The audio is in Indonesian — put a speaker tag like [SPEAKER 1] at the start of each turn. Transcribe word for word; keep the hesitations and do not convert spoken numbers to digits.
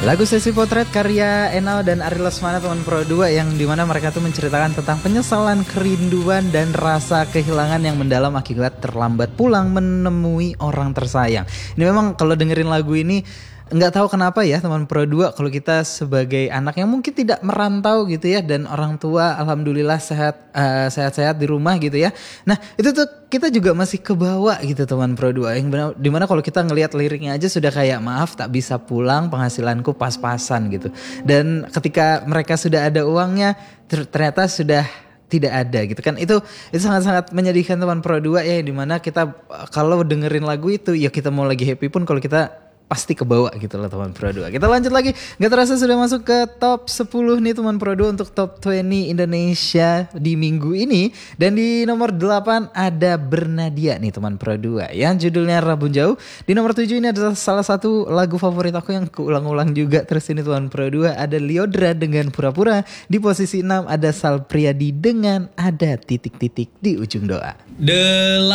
[SPEAKER 1] Lagu Sesi Potret karya Enao dan Ari Lesmana teman Pro dua yang dimana mereka tuh menceritakan tentang penyesalan, kerinduan dan rasa kehilangan yang mendalam akibat terlambat pulang menemui orang tersayang. Ini memang kalau dengerin lagu ini nggak tahu kenapa ya teman Pro dua, kalau kita sebagai anak yang mungkin tidak merantau gitu ya, dan orang tua alhamdulillah sehat uh, sehat-sehat di rumah gitu ya. Nah itu tuh kita juga masih kebawa gitu teman Pro dua, yang benar, dimana kalau kita ngelihat liriknya aja sudah kayak maaf tak bisa pulang penghasilanku pas-pasan gitu. Dan ketika mereka sudah ada uangnya ternyata sudah tidak ada gitu kan. Itu itu sangat-sangat menyedihkan teman Pro dua ya, dimana kita kalau dengerin lagu itu ya kita mau lagi happy pun kalau kita pasti kebawa gitu loh teman Pro dua. Kita lanjut lagi. Gak terasa sudah masuk ke top sepuluh nih teman Pro dua untuk top dua puluh Indonesia di minggu ini. Dan di nomor delapan ada Bernadia nih teman Pro dua yang judulnya Rabun Jauh. Di nomor tujuh ini adalah salah satu lagu favorit aku yang keulang-ulang juga. Terus ini teman Pro dua ada Lyodra dengan Pura-Pura. Di posisi enam ada Sal Priadi dengan Ada Titik-Titik di Ujung Doa.
[SPEAKER 2] The